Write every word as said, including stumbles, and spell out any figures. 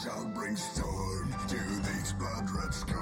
tongue brings storm to these blood red skies.